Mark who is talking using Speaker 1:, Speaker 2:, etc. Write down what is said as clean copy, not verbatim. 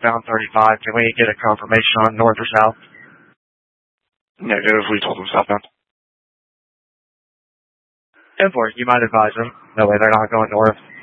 Speaker 1: southbound 35. Can we get a confirmation on north or south?
Speaker 2: Negative, we told them southbound.
Speaker 1: 10-4, you might advise them. That way they're not going north.